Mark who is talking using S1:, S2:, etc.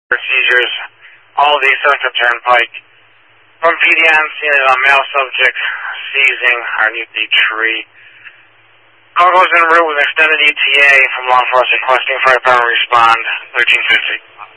S1: procedures, all the Selective Turnpike. From PDN, seen a male subject seizing underneath the tree. Call goes en route with extended ETA from law enforcement requesting fire department respond 1350.